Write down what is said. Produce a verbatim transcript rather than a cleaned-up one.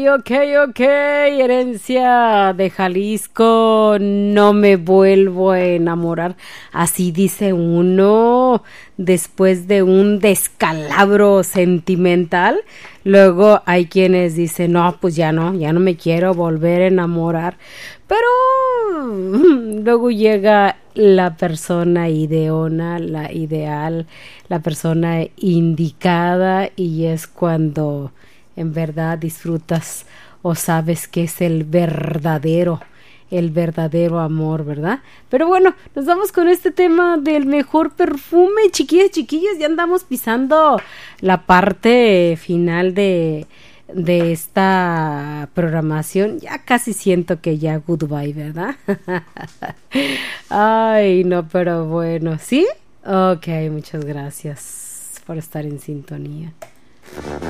Ok, ok, herencia de Jalisco, no me vuelvo a enamorar. Así dice uno después de un descalabro sentimental. Luego hay quienes dicen, no, pues ya no, ya no me quiero volver a enamorar. Pero mm, luego llega la persona ideona, la ideal, la persona indicada y es cuando en verdad disfrutas o sabes que es el verdadero, el verdadero amor, ¿verdad? Pero bueno, nos vamos con este tema del mejor perfume, chiquillas, chiquillas, ya andamos pisando la parte final de de esta programación. Ya casi siento que ya goodbye, ¿verdad? Ay, no, pero bueno, ¿sí? Ok, muchas gracias por estar en sintonía.